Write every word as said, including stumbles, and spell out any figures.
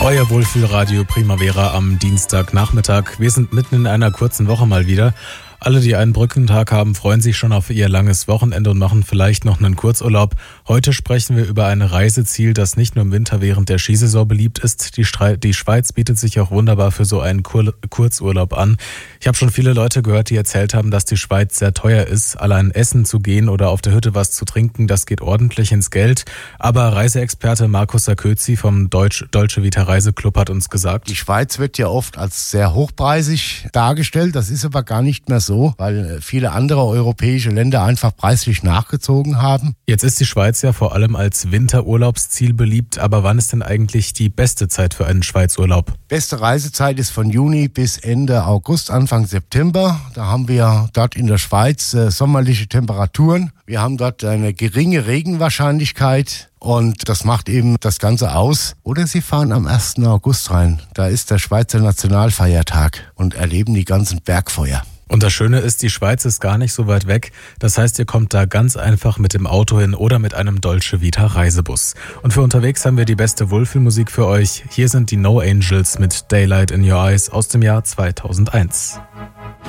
Euer Wohlfühlradio Primavera am Dienstagnachmittag. Wir sind mitten in einer kurzen Woche mal wieder. Alle, die einen Brückentag haben, freuen sich schon auf ihr langes Wochenende und machen vielleicht noch einen Kurzurlaub. Heute sprechen wir über ein Reiseziel, das nicht nur im Winter während der Skisaison beliebt ist. Die, Stre- die Schweiz bietet sich auch wunderbar für so einen Kur- Kurzurlaub an. Ich habe schon viele Leute gehört, die erzählt haben, dass die Schweiz sehr teuer ist. Allein essen zu gehen oder auf der Hütte was zu trinken, das geht ordentlich ins Geld. Aber Reiseexperte Markus Sarkozy vom Deutsch, Dolce Vita Reiseclub hat uns gesagt: Die Schweiz wird ja oft als sehr hochpreisig dargestellt. Das ist aber gar nicht mehr so. So, weil viele andere europäische Länder einfach preislich nachgezogen haben. Jetzt ist die Schweiz ja vor allem als Winterurlaubsziel beliebt, aber wann ist denn eigentlich die beste Zeit für einen Schweizurlaub? Beste Reisezeit ist von Juni bis Ende August, Anfang September. Da haben wir dort in der Schweiz äh, sommerliche Temperaturen. Wir haben dort eine geringe Regenwahrscheinlichkeit. Und das macht eben das Ganze aus. Oder Sie fahren am ersten August rein. Da ist der Schweizer Nationalfeiertag und erleben die ganzen Bergfeuer. Und das Schöne ist, die Schweiz ist gar nicht so weit weg. Das heißt, ihr kommt da ganz einfach mit dem Auto hin oder mit einem Dolce Vita Reisebus. Und für unterwegs haben wir die beste Wohlfühlmusik für euch. Hier sind die No Angels mit Daylight in Your Eyes aus dem Jahr zweitausendeins.